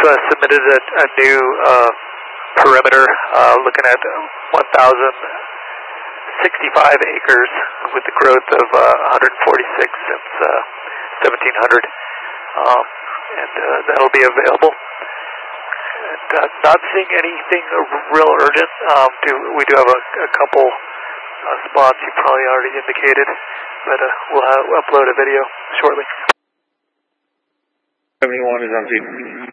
submitted a new perimeter looking at 1,065 acres with the growth of 146 since 1700, and that'll be available. And, not seeing anything real urgent. We do have a couple spots you probably already indicated, but we'll upload a video shortly. 71 is on feed.